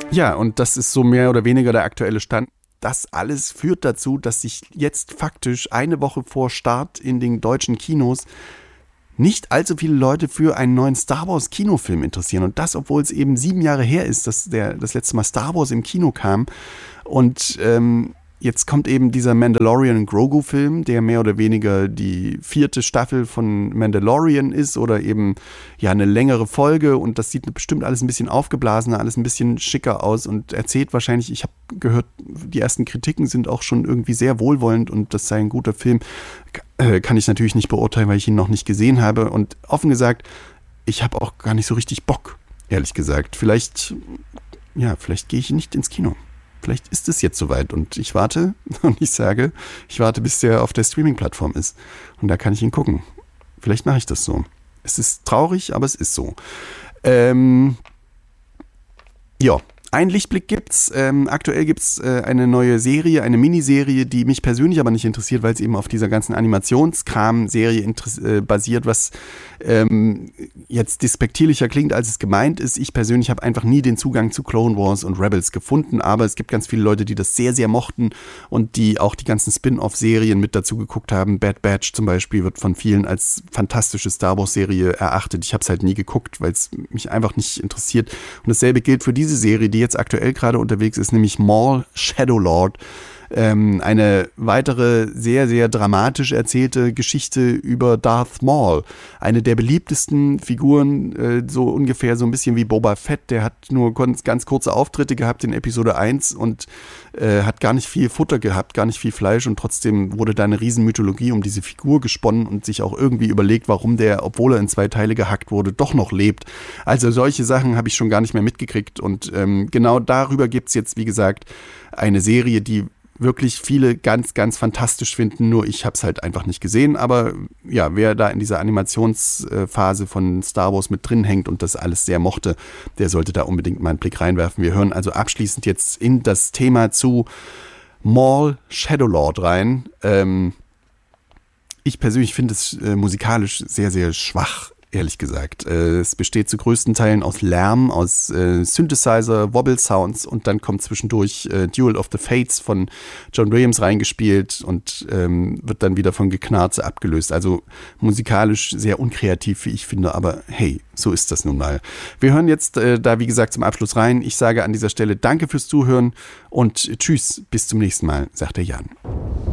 Ja, und das ist so mehr oder weniger der aktuelle Stand. Das alles führt dazu, dass sich jetzt faktisch eine Woche vor Start in den deutschen Kinos nicht allzu viele Leute für einen neuen Star Wars Kinofilm interessieren. Und das, obwohl es eben 7 Jahre her ist, dass das letzte Mal Star Wars im Kino kam. Und jetzt kommt eben dieser Mandalorian Grogu-Film, der mehr oder weniger die 4. Staffel von Mandalorian ist oder eben ja eine längere Folge, und das sieht bestimmt alles ein bisschen aufgeblasener, alles ein bisschen schicker aus und erzählt wahrscheinlich, ich habe gehört, die ersten Kritiken sind auch schon irgendwie sehr wohlwollend und das sei ein guter Film. Kann ich natürlich nicht beurteilen, weil ich ihn noch nicht gesehen habe, und offen gesagt, ich habe auch gar nicht so richtig Bock, ehrlich gesagt. Vielleicht gehe ich nicht ins Kino. Vielleicht ist es jetzt soweit und ich warte bis der auf der Streaming-Plattform ist. Und da kann ich ihn gucken. Vielleicht mache ich das so. Es ist traurig, aber es ist so. Ja, einen Lichtblick gibt's. Aktuell gibt's eine neue Serie, eine Miniserie, die mich persönlich aber nicht interessiert, weil es eben auf dieser ganzen Animationskram-Serie basiert, was jetzt despektierlicher klingt, als es gemeint ist. Ich persönlich habe einfach nie den Zugang zu Clone Wars und Rebels gefunden, aber es gibt ganz viele Leute, die das sehr, sehr mochten und die auch die ganzen Spin-off-Serien mit dazu geguckt haben. Bad Batch zum Beispiel wird von vielen als fantastische Star Wars-Serie erachtet. Ich habe es halt nie geguckt, weil es mich einfach nicht interessiert. Und dasselbe gilt für diese Serie, die jetzt aktuell gerade unterwegs ist, nämlich Maul Shadowlord. Eine weitere sehr, sehr dramatisch erzählte Geschichte über Darth Maul. Eine der beliebtesten Figuren, so ungefähr so ein bisschen wie Boba Fett. Der hat nur ganz kurze Auftritte gehabt in Episode 1 und hat gar nicht viel Futter gehabt, gar nicht viel Fleisch, und trotzdem wurde da eine Riesenmythologie um diese Figur gesponnen und sich auch irgendwie überlegt, warum der, obwohl er in 2 Teile gehackt wurde, doch noch lebt. Also solche Sachen habe ich schon gar nicht mehr mitgekriegt, und genau darüber gibt es jetzt, wie gesagt, eine Serie, die wirklich viele ganz, ganz fantastisch finden, nur ich habe es halt einfach nicht gesehen, aber ja, wer da in dieser Animationsphase von Star Wars mit drin hängt und das alles sehr mochte, der sollte da unbedingt mal einen Blick reinwerfen. Wir hören also abschließend jetzt in das Thema zu Maul Shadowlord rein. Ich persönlich finde es musikalisch sehr, sehr schwach, ehrlich gesagt. Es besteht zu größten Teilen aus Lärm, aus Synthesizer, Wobble-Sounds, und dann kommt zwischendurch Duel of the Fates von John Williams reingespielt und wird dann wieder von Geknarze abgelöst. Also musikalisch sehr unkreativ, wie ich finde, aber hey, so ist das nun mal. Wir hören jetzt da, wie gesagt, zum Abschluss rein. Ich sage an dieser Stelle danke fürs Zuhören und tschüss, bis zum nächsten Mal, sagt der Jan.